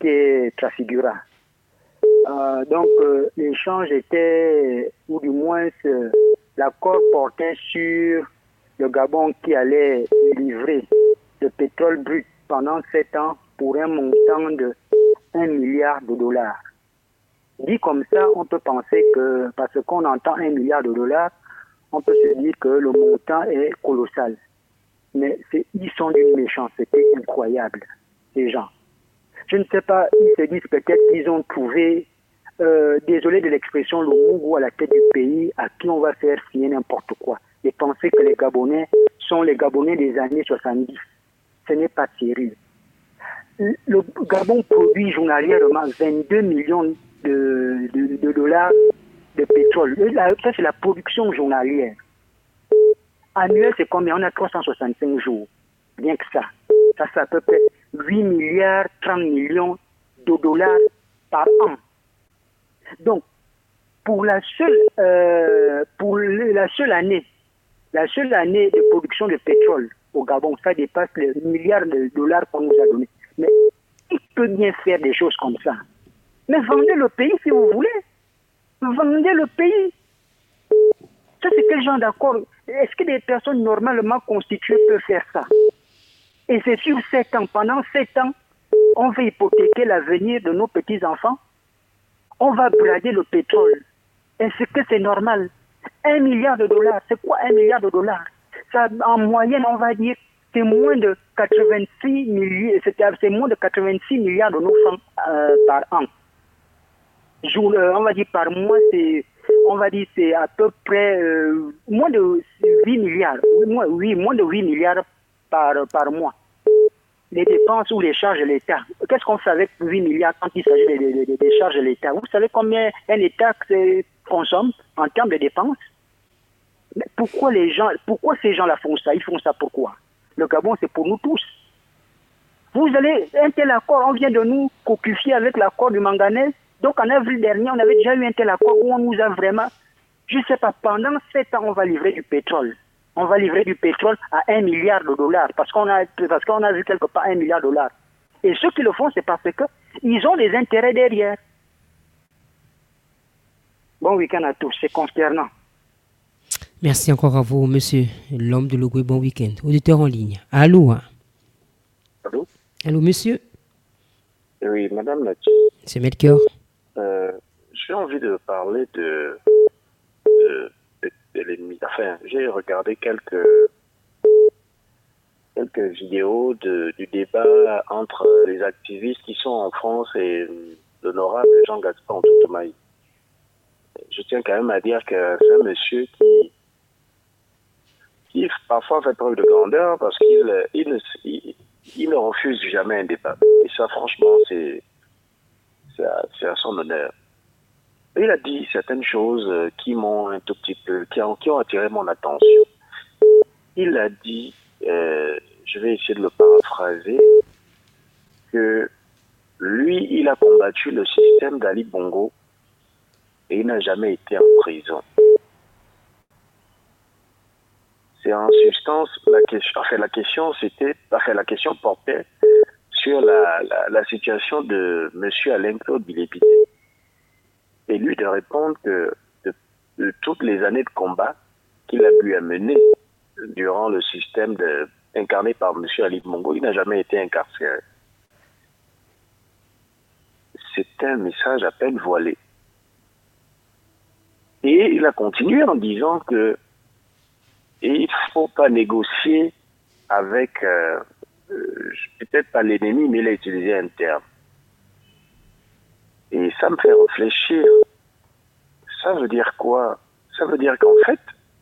était Trafigura. L'échange était, ou du moins l'accord portait sur le Gabon qui allait livrer le pétrole brut pendant 7 ans pour un montant de 1 milliard de dollars. Dit comme ça, on peut penser que, parce qu'on entend 1 milliard de dollars, on peut se dire que le montant est colossal. Mais ils sont d'une méchanceté incroyable, ces gens. Je ne sais pas, ils se disent peut-être qu'ils ont trouvé, désolé de l'expression, le Mougou à la tête du pays à qui on va faire signer n'importe quoi. Et penser que les Gabonais sont les Gabonais des années 70. Ce n'est pas sérieux. Le Gabon produit journalièrement 22 millions de dollars de pétrole. Ça, c'est la production journalière. Annuel, c'est combien? On a 365 jours. Bien que ça. Ça fait à peu près 8 milliards, 30 millions de dollars par an. Donc, pour la seule année de production de pétrole au Gabon, ça dépasse les milliards de dollars qu'on nous a donnés. Mais il peut bien faire des choses comme ça. Mais vendez le pays si vous voulez. Vendez le pays. Ça, c'est quel genre d'accord? Est-ce que des personnes normalement constituées peuvent faire ça? Et c'est sur 7 ans. Pendant 7 ans, on va hypothéquer l'avenir de nos petits-enfants. On va brader le pétrole. Est-ce que c'est normal? 1 milliard de dollars. C'est quoi 1 milliard de dollars? Ça, en moyenne, on va dire, c'est moins de 86 milliards, c'est moins de 86 milliards de nos francs par an. On va dire par mois, c'est à peu près moins de 8 milliards. Moins de 8 milliards par mois. Les dépenses ou les charges de l'État. Qu'est-ce qu'on fait avec 8 milliards quand il s'agit des charges de l'État? Vous savez combien un État consomme en termes de dépenses? Mais pourquoi ces gens-là font ça? Ils font ça pourquoi? Le Gabon, c'est pour nous tous. Vous allez, un tel accord, on vient de nous coquifier avec l'accord du manganèse. Donc en avril dernier, on avait déjà eu un tel accord où on nous a vraiment, je ne sais pas, pendant 7 ans, on va livrer du pétrole. On va livrer du pétrole à 1 milliard de dollars parce qu'on a vu quelque part 1 milliard de dollars. Et ceux qui le font, c'est parce qu'ils ont des intérêts derrière. Bon week-end à tous, c'est consternant. Merci encore à vous, monsieur l'homme de Logoué. Bon week-end. Auditeur en ligne. Allô? Allô? Allô, monsieur? Oui, madame Nati. C'est Melchior. J'ai envie de parler de l'ennemi. Enfin, j'ai regardé quelques vidéos du débat entre les activistes qui sont en France et l'honorable Jean-Gaspard Ntoutomaï. Je tiens quand même à dire que c'est un monsieur qui parfois fait preuve de grandeur parce qu'il ne refuse jamais un débat. Et ça, franchement, c'est à son honneur. Il a dit certaines choses qui m'ont un tout petit peu, qui ont attiré mon attention. Il a dit, je vais essayer de le paraphraser, que lui, il a combattu le système d'Ali Bongo et il n'a jamais été en prison. C'est en substance la question portait sur la situation de M. Alain-Claude Bilébité. Et lui de répondre que de toutes les années de combat qu'il a pu amener durant le système incarné par M. Ali Bongo, il n'a jamais été incarcéré. C'est un message à peine voilé. Et il a continué en disant que il ne faut pas négocier avec, peut-être pas l'ennemi, mais il a utilisé un terme. Et ça me fait réfléchir. Ça veut dire quoi? Ça veut dire qu'en fait,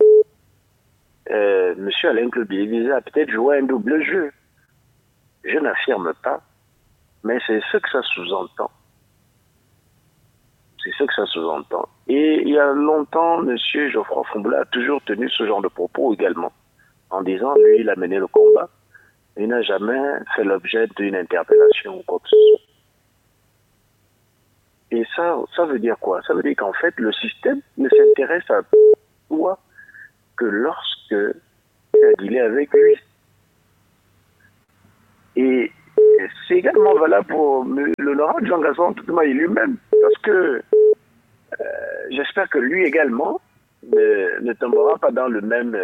M. Alain-Claude Bilébité a peut-être joué un double jeu. Je n'affirme pas, mais c'est ce que ça sous-entend. C'est ce que ça sous-entend. Et il y a longtemps, M. Geoffroy Foumbla a toujours tenu ce genre de propos également, en disant, lui, il a mené le combat. Il n'a jamais fait l'objet d'une interpellation ou quoi que ce soit. Et ça veut dire quoi? Ça veut dire qu'en fait, le système ne s'intéresse à toi que lorsque tu as dealé avec lui. Et mais c'est également valable pour l'honorable Jean Gaston Toutmaï lui-même. Parce que j'espère que lui également ne tombera pas dans le même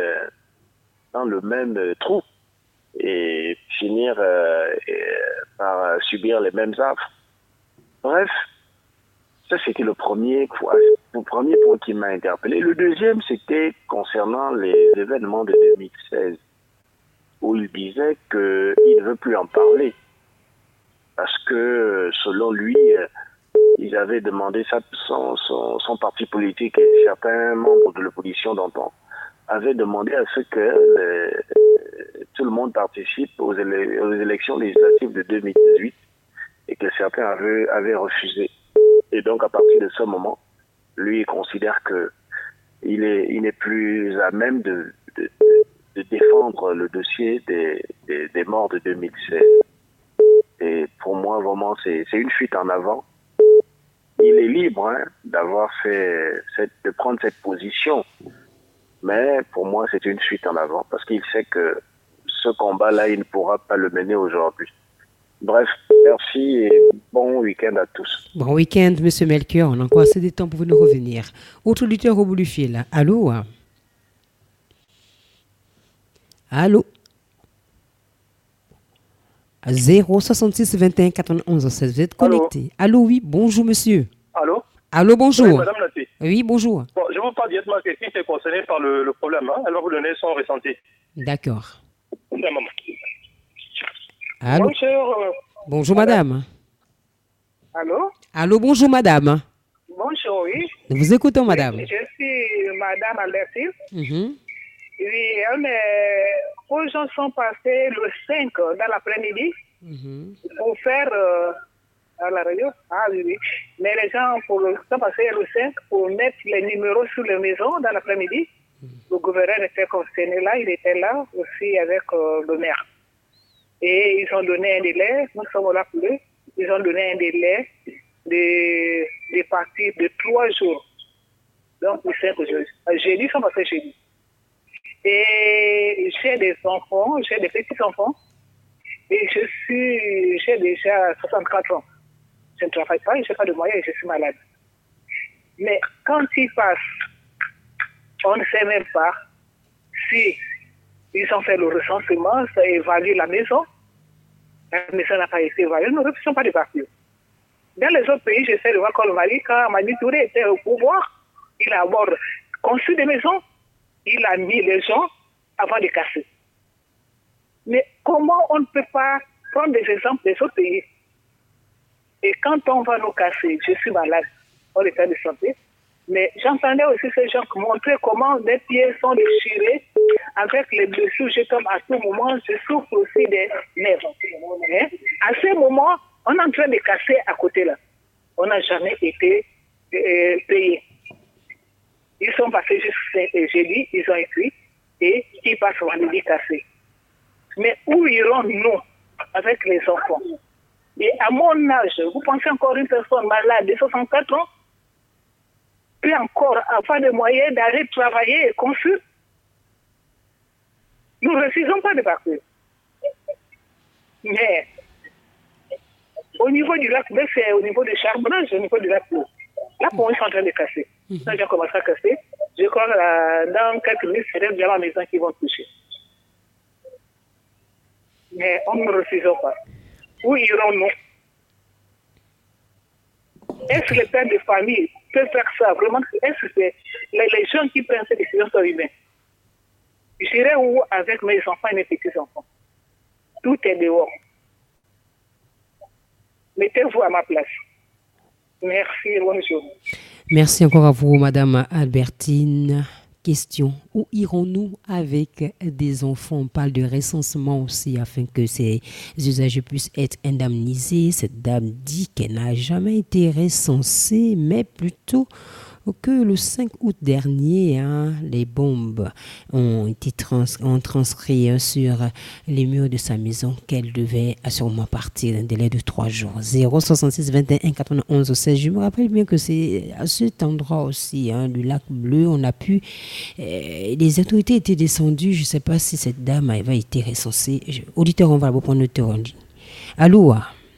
trou et finir par subir les mêmes affres. Bref, ça c'était le premier point qui m'a interpellé. Le deuxième, c'était concernant les événements de 2016, où il disait qu'il ne veut plus en parler. Parce que, selon lui, ils avaient demandé ça, son parti politique et certains membres de l'opposition d'antan avaient demandé à ce que tout le monde participe aux élections législatives de 2018 et que certains avaient refusé. Et donc, à partir de ce moment, lui, il considère qu'il n'est plus à même de défendre le dossier des morts de 2016. Et pour moi, vraiment, c'est une fuite en avant. Il est libre de prendre cette position. Mais pour moi, c'est une fuite en avant parce qu'il sait que ce combat-là, il ne pourra pas le mener aujourd'hui. Bref, merci et bon week-end à tous. Bon week-end, M. Melchior. On a encore assez de temps pour nous revenir. Autre auditeur au bout du fil. Allô? Allô? 066 21 91 16. Vous êtes connecté. Allô, oui, bonjour, monsieur. Allô? Allô, bonjour. Oui, madame Nati. Oui, bonjour. Bon, je vous parle directement à quelqu'un qui est concerné par le problème. Elle va vous donner son ressenti. D'accord. C'est maman. Allô? Bonjour, madame. Allô? Allô, bonjour, madame. Bonjour, oui. Nous vous écoutons, madame. Je suis madame Albertine. Oui, les gens sont passés le 5 dans l'après-midi pour faire à la radio. Ah oui, oui. Mais les gens sont passés le 5 pour mettre les numéros sur les maisons dans l'après-midi. Le gouverneur était concerné là, il était là aussi avec le maire. Et ils ont donné un délai, nous sommes là pour eux, ils ont donné un délai de partir de 3 jours. Donc, le 5 jeudi. Jeudi, ils sont passés jeudi. Et j'ai des enfants, j'ai des petits-enfants, et j'ai déjà 64 ans. Je ne travaille pas, je n'ai pas de moyens et je suis malade. Mais quand ils passent, on ne sait même pas si ils ont fait le recensement, ça évalue la maison. La maison n'a pas été évaluée, nous ne refusons pas de partir. Dans les autres pays, j'essaie de voir comme le Mali, quand Madi Touré était au pouvoir, il a d'abord construit des maisons, il a mis les gens avant de casser. Mais comment on ne peut pas prendre des exemples des autres pays? Et quand on va nous casser, je suis malade, en état de santé, mais j'entendais aussi ces gens montrer comment des pieds sont déchirés avec les blessures. J'ai comme à tout moment, je souffre aussi des nerfs. Hein? À ce moment, on est en train de casser à côté là. On n'a jamais été payé. Ils sont passés jusqu'à jeudi, ils ont écrit, et qui passent vendredi cassé. Mais où irons-nous avec les enfants? Et à mon âge, vous pensez encore une personne malade de 64 ans peut encore avoir des moyens d'aller travailler et construire? Nous ne refusons pas de partir. Mais au niveau du lac, c'est au niveau du charbonnage, au niveau du lac, là, pour eux, ils sont en train de casser. Quand j'ai commencé à casser, je crois que dans quelques minutes, c'est déjà la maison qui vont toucher. Mais on ne refusons pas. Où irons-nous? Est-ce que les pères de famille peuvent faire ça? Vraiment, est-ce que les gens qui prennent ces décisions sont humains? J'irai où avec mes enfants et mes petits-enfants? Tout est dehors. Mettez-vous à ma place. Merci, bonjour. Merci encore à vous, madame Albertine. Question, où irons-nous avec des enfants? On parle de recensement aussi afin que ces usagers puissent être indemnisés. Cette dame dit qu'elle n'a jamais été recensée, mais plutôt que le 5 août dernier, les bombes ont été transcrit sur les murs de sa maison qu'elle devait sûrement partir d'un délai de 3 jours. 066 21 91 16. Je me rappelle bien que c'est à cet endroit aussi, du lac Bleu, on a pu... les autorités étaient descendues. Je ne sais pas si cette dame avait été recensée. Auditeur, on va vous prendre le tour en ligne. Allô?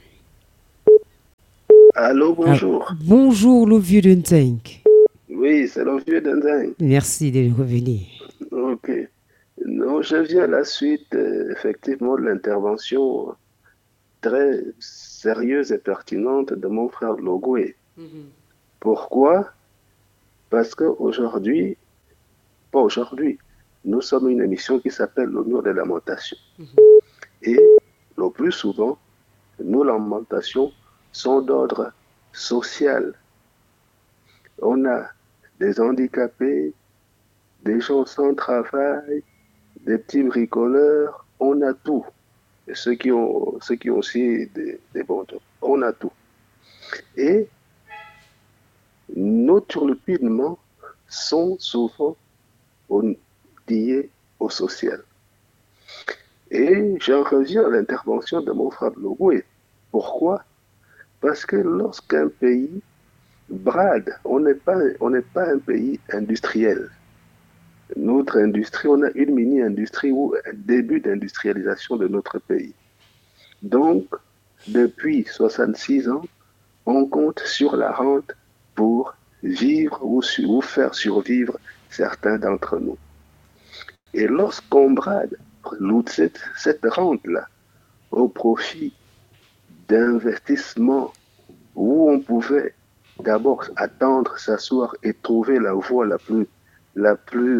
Allô, bonjour. Bonjour, le vieux de Ntenk. Oui, c'est le vieux d'Indin. Merci de revenir. Ok. Non, je viens à la suite, effectivement, de l'intervention très sérieuse et pertinente de mon frère Logoué. Pourquoi? Parce qu'aujourd'hui, pas aujourd'hui, nous sommes une émission qui s'appelle Le mur de lamentation. Et le plus souvent, nos lamentations sont d'ordre social. On a des handicapés, des gens sans travail, des petits bricoleurs, on a tout. Et ceux qui ont aussi des bons jobs, on a tout. Et nos turlupidements sont souvent liés au social. Et j'en reviens à l'intervention de mon frère Logoué. Pourquoi? Parce que lorsqu'un pays brade, on n'est pas un pays industriel. Notre industrie, on a une mini-industrie ou un début d'industrialisation de notre pays. Donc, depuis 66 ans, on compte sur la rente pour vivre ou faire survivre certains d'entre nous. Et lorsqu'on brade cette rente-là au profit d'investissements où on pouvait d'abord attendre, s'asseoir et trouver la voie la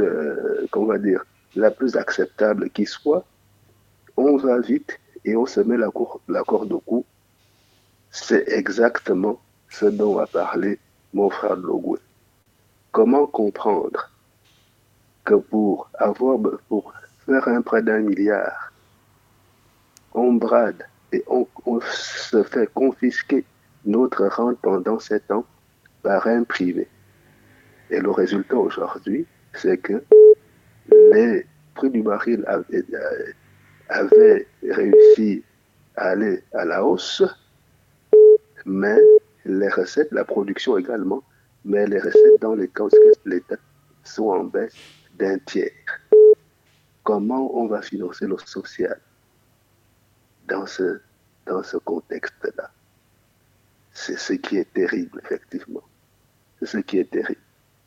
plus acceptable qui soit, on va vite et on se met la corde au cou. C'est exactement ce dont a parlé mon frère Logoué. Comment comprendre que pour faire un prêt d'1 milliard, on brade et on se fait confisquer notre rente pendant 7 ans par un privé. Et le résultat aujourd'hui, c'est que les prix du baril avaient réussi à aller à la hausse, mais les recettes, la production également, mais les recettes dans les caisses de l'État sont en baisse d'un tiers. Comment on va financer le social dans ce contexte-là? C'est ce qui est terrible, effectivement. C'est ce qui est terrible.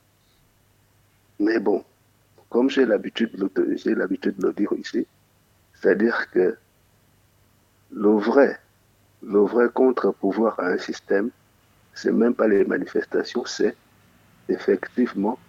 Mais bon, comme j'ai l'habitude de le dire ici, c'est-à-dire que le vrai contre-pouvoir à un système, c'est même pas les manifestations, c'est effectivement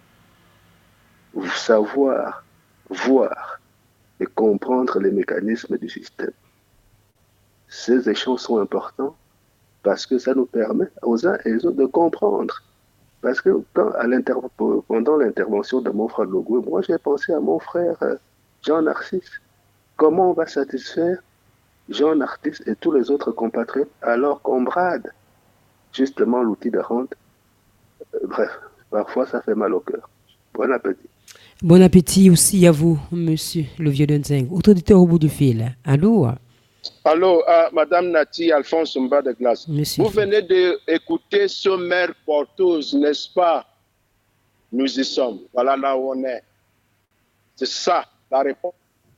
savoir, voir et comprendre les mécanismes du système. Ces échanges sont importants parce que ça nous permet aux uns et aux autres de comprendre. Parce que pendant l'intervention de mon frère Logoué, moi j'ai pensé à mon frère Jean Narcisse. Comment on va satisfaire Jean Narcisse et tous les autres compatriotes alors qu'on brade justement l'outil de rente? Bref, parfois ça fait mal au cœur. Bon appétit. Bon appétit aussi à vous, monsieur le vieux Denzeng. Autre auditeur au bout du fil. Allô? Allô, Madame Nati Alphonse Mba de Glace. Monsieur. Vous venez d'écouter ce maire porteuse, n'est-ce pas? Nous y sommes. Voilà là où on est. C'est ça la réponse.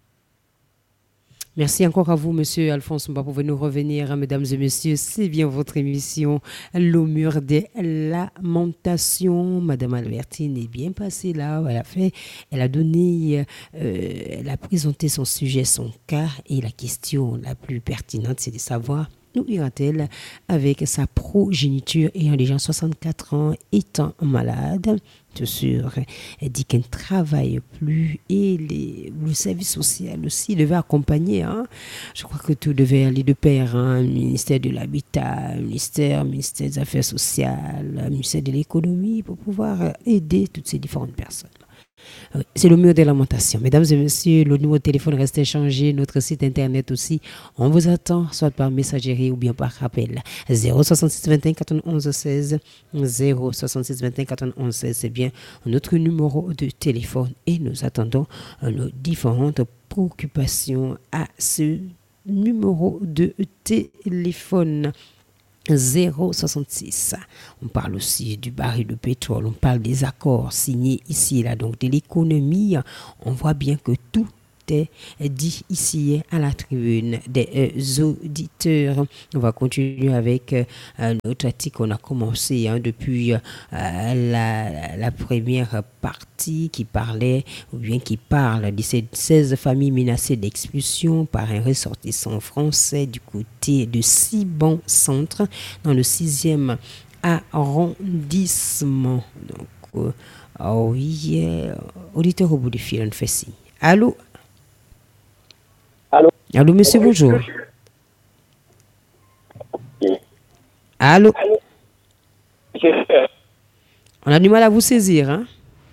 Merci encore à vous, monsieur Alphonse Mba, pour nous revenir, mesdames et messieurs. C'est bien votre émission, Le mur des lamentations. Madame Albertine est bien passée là. Elle a présenté son sujet, son cas. Et la question la plus pertinente, c'est de savoir où ira-t-elle avec sa progéniture ayant déjà 64 ans, étant malade. Bien sûr, elle dit qu'elle ne travaille plus et le service social aussi devait accompagner. Je crois que tout devait aller de pair. Ministère de l'Habitat, ministère des Affaires sociales, ministère de l'Économie pour pouvoir aider toutes ces différentes personnes. C'est le mur des lamentations. Mesdames et messieurs, le numéro de téléphone reste inchangé. Notre site internet aussi. On vous attend, soit par messagerie ou bien par appel. 066 21 91 16. 066 21 91 16. C'est bien notre numéro de téléphone. Et nous attendons nos différentes préoccupations à ce numéro de téléphone. 0,66. On parle aussi du baril de pétrole, on parle des accords signés ici et là, donc de l'économie. On voit bien que tout était dit ici à la tribune des auditeurs. On va continuer avec notre article qu'on a commencé depuis la première partie qui parlait ou bien qui parle de ces 16 familles menacées d'expulsion par un ressortissant français du côté de Siban Centre dans le 6e arrondissement. Donc, oui, auditeur au bout du fil, on fait si. Allô? Allô? Allô, monsieur, bonjour. Allô? On a du mal à vous saisir, hein?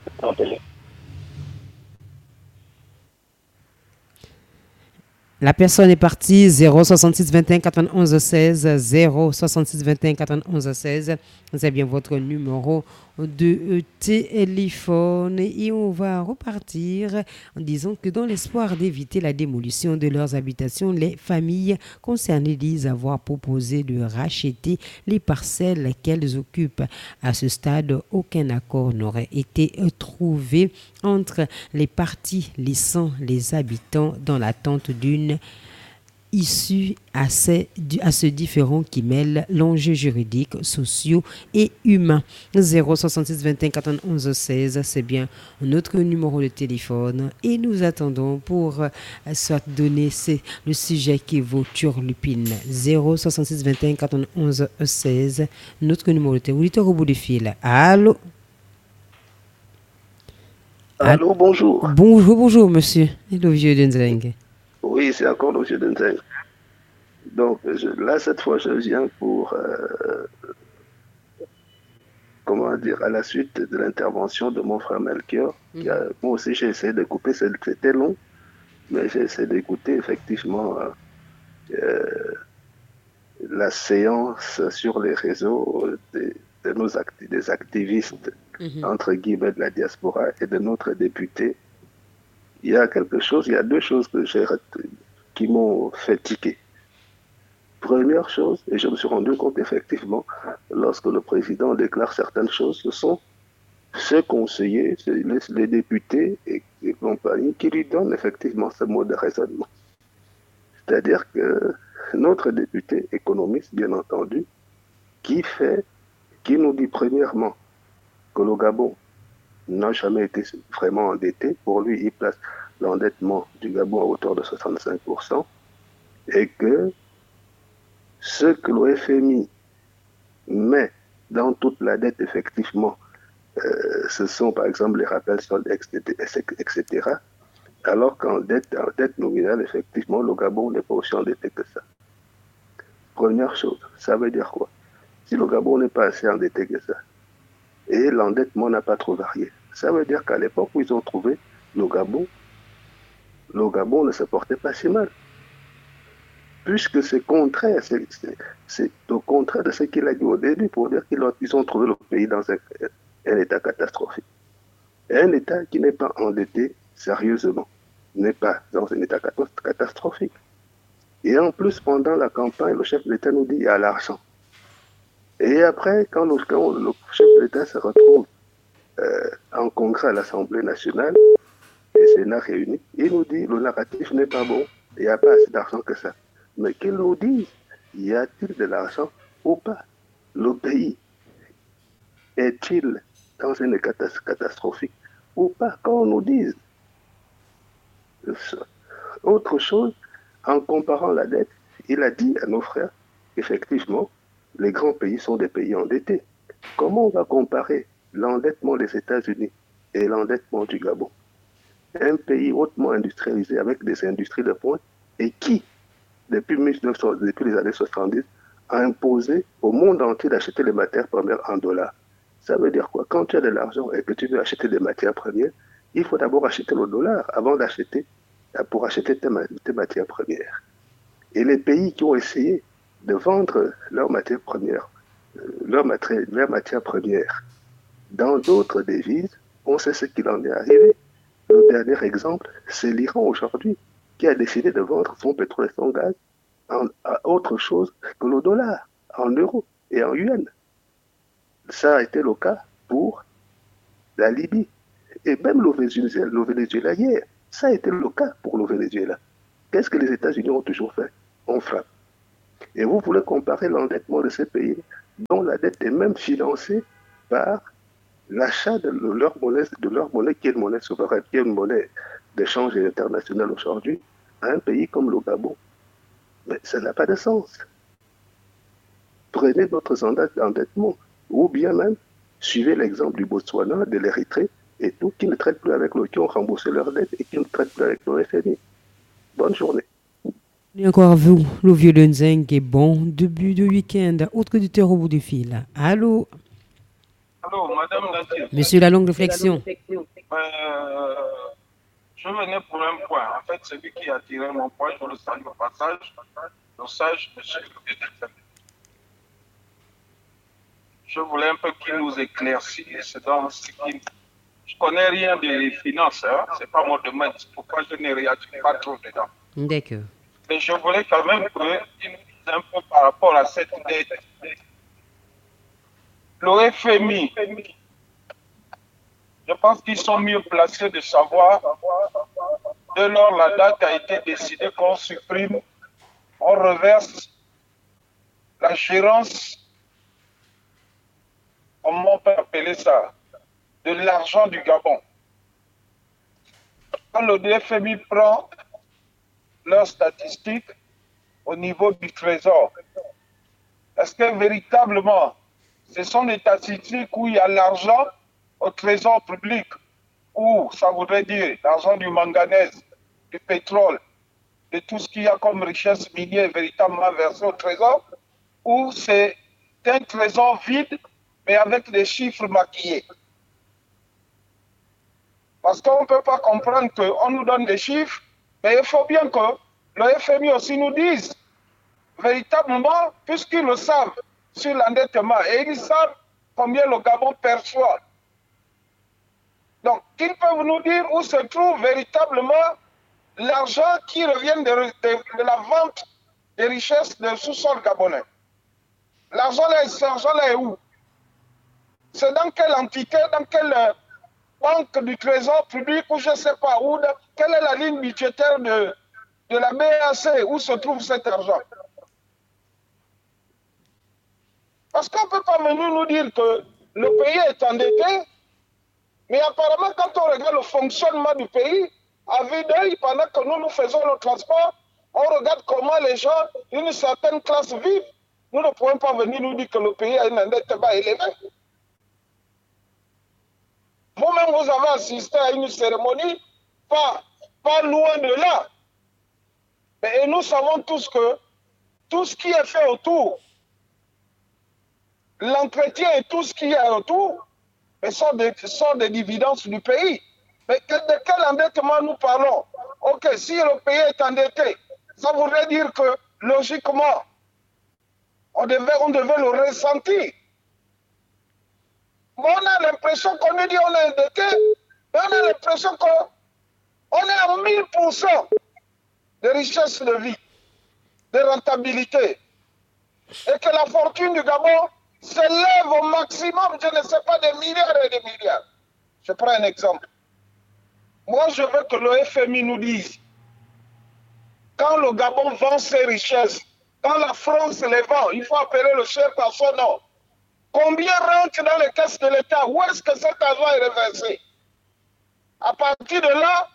La personne est partie 066 21 91 16 066 21 91 16. C'est bien votre numéro de téléphone et on va repartir en disant que dans l'espoir d'éviter la démolition de leurs habitations, les familles concernées disent avoir proposé de racheter les parcelles qu'elles occupent. À ce stade, aucun accord n'aurait été trouvé entre les parties, laissant les habitants dans l'attente d'une issue à ce différend qui mêle l'enjeu juridique, sociaux et humains. 066 21 91 16, c'est bien notre numéro de téléphone et nous attendons pour soit donner le sujet qui vaut turlupine. 066 21 91 16, notre numéro de téléphone. Au bout du fil. Allô? Allô, bonjour. Bonjour, monsieur. Et le vieux Denzeng. Oui, c'est encore le vieux Denzeng. Donc, là, cette fois, je viens pour, comment dire, à la suite de l'intervention de mon frère Melchior. Moi aussi, j'ai essayé de couper, c'était long, mais j'ai essayé d'écouter effectivement la séance sur les réseaux des activistes, entre guillemets, de la diaspora et de notre député. Il y a deux choses qui m'ont fait tiquer. Première chose, et je me suis rendu compte effectivement, lorsque le président déclare certaines choses, ce sont ses conseillers, les députés et compagnie qui lui donnent effectivement ce mode de raisonnement. C'est-à-dire que notre député économiste, bien entendu, qui nous dit premièrement que le Gabon n'a jamais été vraiment endetté. Pour lui, il place l'endettement du Gabon à hauteur de 65% et que ce que le FMI met dans toute la dette, effectivement, ce sont par exemple les rappels soldes, etc. Alors qu'en dette nominale, effectivement, le Gabon n'est pas aussi endetté que ça. Première chose, ça veut dire quoi? Si le Gabon n'est pas assez endetté que ça, et l'endettement n'a pas trop varié, ça veut dire qu'à l'époque où ils ont trouvé le Gabon ne se portait pas si mal. Puisque c'est contraire, c'est au contraire de ce qu'il a dit au début pour dire qu'ils ont trouvé le pays dans un état catastrophique. Un état qui n'est pas endetté sérieusement, n'est pas dans un état catastrophique. Et en plus, pendant la campagne, le chef de l'État nous dit il y a l'argent. Et après, quand le chef de l'État se retrouve en congrès à l'Assemblée nationale, et Sénat réunis, il nous dit le narratif n'est pas bon, il n'y a pas assez d'argent que ça. Mais qu'il nous dise, y a-t-il de l'argent ou pas? Le pays est-il dans une catastrophique ou pas? Qu'on nous dise. Autre chose, en comparant la dette, il a dit à nos frères, effectivement, les grands pays sont des pays endettés. Comment on va comparer l'endettement des États-Unis et l'endettement du Gabon? Un pays hautement industrialisé avec des industries de pointe et qui, depuis les années 70, a imposé au monde entier d'acheter les matières premières en dollars. Ça veut dire quoi? Quand tu as de l'argent et que tu veux acheter des matières premières, il faut d'abord acheter le dollar avant pour acheter tes matières premières. Et les pays qui ont essayé de vendre leurs matières premières, leurs matières premières dans d'autres devises, on sait ce qu'il en est arrivé. Le dernier exemple, c'est l'Iran aujourd'hui, qui a décidé de vendre son pétrole et son gaz à autre chose que le dollar, en euros et en yuan. Ça a été le cas pour la Libye et même le Venezuela hier. Ça a été le cas pour le Venezuela. Qu'est-ce que les États-Unis ont toujours fait? On frappe. Et vous voulez comparer l'endettement de ces pays dont la dette est même financée par l'achat de leur monnaie qui est une monnaie souveraine, qui est une monnaie d'échange international aujourd'hui, à un pays comme le Gabon. Mais ça n'a pas de sens. Prenez d'autres endettements, ou bien même suivez l'exemple du Botswana, de l'Érythrée, et tout, qui ne traitent plus avec qui ont remboursé leurs dettes et qui ne traitent plus avec le FMI. Bonne journée. Et encore à vous, le vieux Lenzeng est bon début de week-end. Autre auditeur au bout du fil. Allô? Allô, Madame Nadir. Monsieur, la longue réflexion. Je venais pour un point. En fait, celui qui a attiré mon point, je le salue au passage, le sage monsieur le. Je voulais un peu qu'il nous éclaircisse dans ce qui. Je ne connais rien des finances, hein? Ce n'est pas mon domaine, c'est pourquoi je ne réagis pas trop dedans. D'accord. Mais je voulais quand même qu'il nous dise un peu par rapport à cette dette. Le FMI, je pense qu'ils sont mieux placés de savoir, dès lors la date a été décidée qu'on supprime, on reverse la gérance, comment on peut appeler ça, de l'argent du Gabon. Quand le FMI prend leurs statistiques au niveau du trésor, est-ce que véritablement, ce sont des statistiques où il y a l'argent au trésor public, ou ça voudrait dire l'argent du manganèse, du pétrole, de tout ce qu'il y a comme richesse minière véritablement versée au trésor, ou c'est un trésor vide, mais avec des chiffres maquillés? Parce qu'on ne peut pas comprendre qu'on nous donne des chiffres, mais il faut bien que le FMI aussi nous dise, véritablement, puisqu'ils le savent sur l'endettement, et ils savent combien le Gabon perçoit. Donc, qu'ils peuvent nous dire où se trouve véritablement l'argent qui revient de la vente des richesses du sous-sol gabonais. L'argent là est où? C'est dans quelle entité, dans quelle banque du trésor public, ou je ne sais pas où, quelle est la ligne budgétaire de la BAC, où se trouve cet argent? Parce qu'on ne peut pas venir nous dire que le pays est endetté, mais apparemment, quand on regarde le fonctionnement du pays, à vue d'œil, pendant que nous faisons le transport, on regarde comment les gens d'une certaine classe vivent. Nous ne pouvons pas venir nous dire que le pays a un endettement élevé. Vous-même, vous avez assisté à une cérémonie, pas loin de là. Et nous savons tous que tout ce qui est fait autour, l'entretien et tout ce qui est autour, sont des dividendes du pays. Mais de quel endettement nous parlons? Ok, si le pays est endetté, ça voudrait dire que, logiquement, on devait le ressentir. Mais on a l'impression qu'on nous dit qu'on est endetté, mais on a l'impression qu'on est à 1000% de richesse de vie, de rentabilité. Et que la fortune du Gabon s'élève au maximum, je ne sais pas, des milliards et des milliards. Je prends un exemple. Moi, je veux que le FMI nous dise, quand le Gabon vend ses richesses, quand la France les vend, il faut appeler le chef à son nom. Combien rentre dans les caisses de l'État? Où est-ce que cet argent est reversé? À partir de là,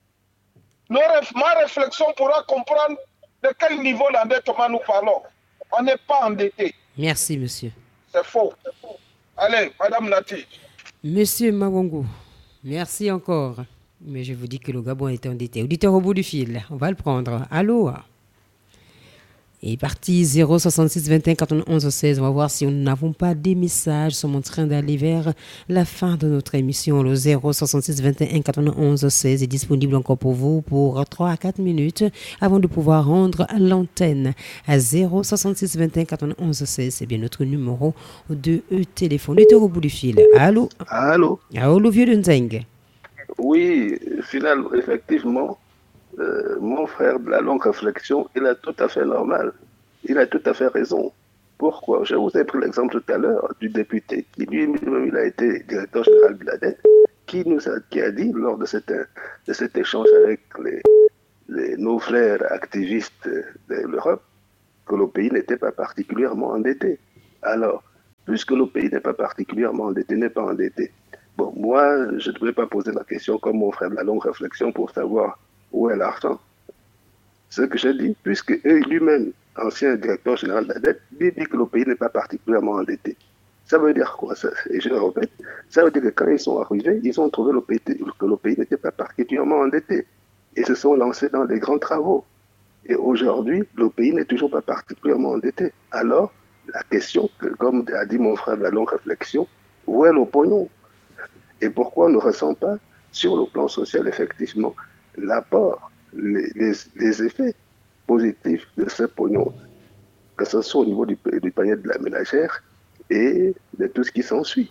ma réflexion pourra comprendre de quel niveau d'endettement nous parlons. On n'est pas endetté. Merci, monsieur. C'est faux. Allez, Madame Nati. Monsieur Mawongo, merci encore. Mais je vous dis que le Gabon est endetté. Auditeur au bout du fil, on va le prendre. Allô? Et parti 066 21 91 16. On va voir si nous n'avons pas des messages. Nous sommes en train d'aller vers la fin de notre émission. Le 066 21 91 16 est disponible encore pour vous pour 3 à 4 minutes avant de pouvoir rendre l'antenne à 066 21 91 16. C'est bien notre numéro de téléphone. Auditeur au bout du fil. Allô? Allô? Allô, le vieux de Nzeng. Oui, finalement, effectivement, mon frère de la longue réflexion, il a tout à fait normal. Il a tout à fait raison. Pourquoi? Je vous ai pris l'exemple tout à l'heure du député qui lui-même il a été directeur général de la dette, qui qui a dit lors de cet échange avec nos frères activistes de l'Europe que le pays n'était pas particulièrement endetté. Alors, puisque le pays n'est pas particulièrement endetté, n'est pas endetté, bon, moi, je ne devrais pas poser la question comme mon frère de la longue réflexion pour savoir où est l'argent. Ce que je dis, puisque lui-même, ancien directeur général de la dette, lui dit que le pays n'est pas particulièrement endetté. Ça veut dire quoi ça? Et je le répète, ça veut dire que quand ils sont arrivés, ils ont trouvé que le pays n'était pas particulièrement endetté. Et se sont lancés dans des grands travaux. Et aujourd'hui, le pays n'est toujours pas particulièrement endetté. Alors, la question, comme a dit mon frère de la longue réflexion, où est le pognon? Et pourquoi on ne ressent pas, sur le plan social, effectivement, l'apport, les effets positifs de ce pognon, que ce soit au niveau du panier de la ménagère et de tout ce qui s'ensuit.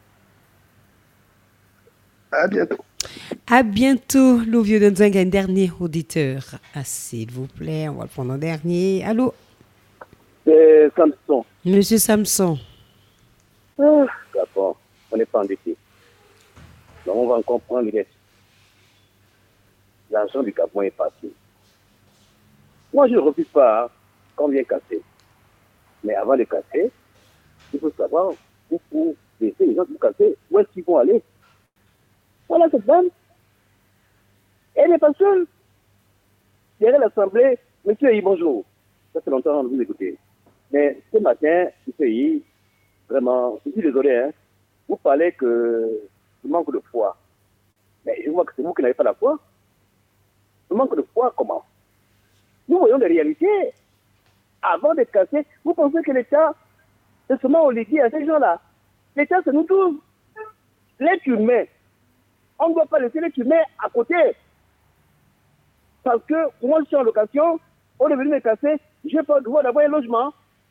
À bientôt. À bientôt, Louvio Donzang, un dernier auditeur. S'il vous plaît, on va le prendre en dernier. Allô? C'est Samson. Monsieur Samson. D'accord, on n'est pas endetté. Donc on va encore prendre les... L'argent du Gabon est parti. Moi, je ne refuse pas qu'on vient casser. Mais avant de casser, il faut savoir où pour laisser les gens pour casser, où est-ce qu'ils vont aller. Voilà cette dame. Elle n'est pas seule. Derrière l'Assemblée, monsieur Yi, bonjour. Ça fait longtemps que vous écoutez. Mais ce matin, monsieur Yi, vraiment, je suis désolé, hein, vous parlez que je manque de foi. Mais je vois que c'est vous qui n'avez pas la foi. Je manque de foi, comment? Nous voyons les réalités. Avant de casser, vous pensez que l'État est seulement légué à ces gens-là. L'État, c'est nous tous. L'être humain. On ne doit pas laisser l'être humain à côté. Parce que moi, je suis en location, on est venu me casser, je n'ai pas le droit d'avoir un logement.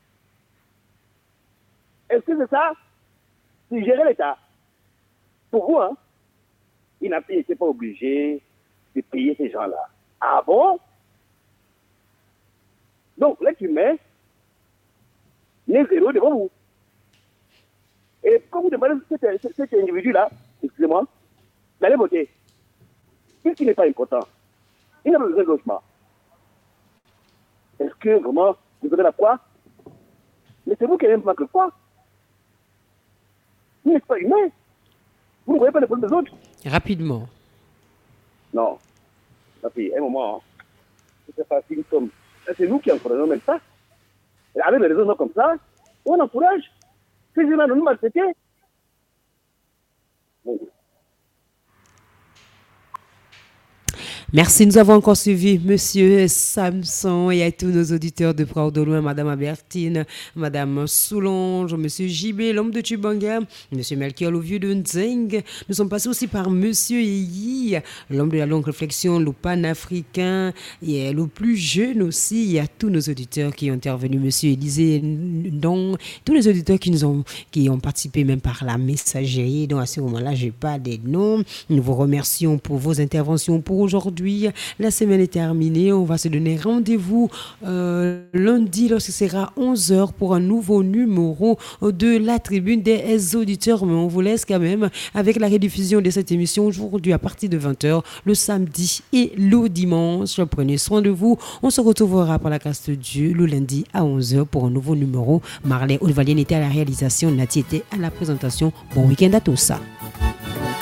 Est-ce que c'est ça? C'est gérer l'État. Pour vous, hein? Il n'était pas obligé de payer ces gens-là. Ah bon? Donc, l'être humain n'est zéro devant vous. Et quand vous demandez cet individu-là, excusez-moi, d'aller voter, qu'est-ce qui n'est pas important? Il n'a pas besoin de logement. Est-ce que vraiment vous avez la foi? Mais c'est vous qui n'avez pas que foi. Vous n'êtes pas humain. Vous ne voyez pas les problèmes des autres. Rapidement. Non. Ma fille, à un moment, c'est facile comme... C'est nous qui encourageons même ça. Et avec des raisons comme ça, on encourage. Ces gens-là nous maltraités. Bon. Merci, nous avons encore suivi Monsieur Samson et à tous nos auditeurs de près ou de loin, Madame Albertine, Madame Soulonge, Monsieur Jibé, l'homme de Chibanga, Monsieur Melchior, le vieux de Nzeng. Nous sommes passés aussi par Monsieur Yi, l'homme de la longue réflexion, le panafricain, et le plus jeune aussi. Il y a tous nos auditeurs qui ont intervenu, Monsieur Élisée, dont tous les auditeurs qui ont participé même par la messagerie. Donc à ce moment-là, je n'ai pas des noms. Nous vous remercions pour vos interventions pour aujourd'hui. La semaine est terminée. On va se donner rendez-vous lundi lorsque ce sera 11h pour un nouveau numéro de la tribune des auditeurs. Mais on vous laisse quand même avec la rediffusion de cette émission aujourd'hui à partir de 20h le samedi et le dimanche. Prenez soin de vous. On se retrouvera par la grâce de Dieu le lundi à 11h pour un nouveau numéro. Marley Olvalien était à la réalisation. Nati était à la présentation. Bon week-end à tous.